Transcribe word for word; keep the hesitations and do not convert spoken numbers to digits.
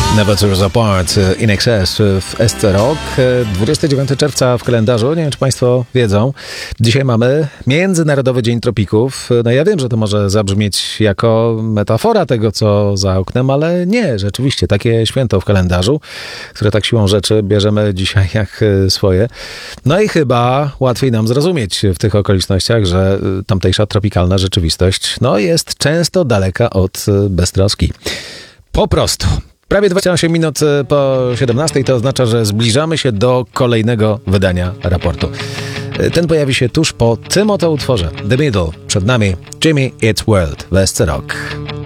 Never Tears Apart, In Excess w S C Rock. dwudziestego dziewiątego czerwca w kalendarzu, nie wiem czy Państwo wiedzą, dzisiaj mamy Międzynarodowy Dzień Tropików. No ja wiem, że to może zabrzmieć jako metafora tego, co za oknem, ale nie, rzeczywiście, takie święto w kalendarzu, które tak siłą rzeczy bierzemy dzisiaj jak swoje. No i chyba łatwiej nam zrozumieć w tych okolicznościach, że tamtejsza tropikalna rzeczywistość no jest często daleka od beztroski. Po prostu. Prawie dwadzieścia osiem minut po siedemnastej to oznacza, że zbliżamy się do kolejnego wydania raportu. Ten pojawi się tuż po tym oto utworze. The Middle. Przed nami Jimmy Eat World w S C Rock.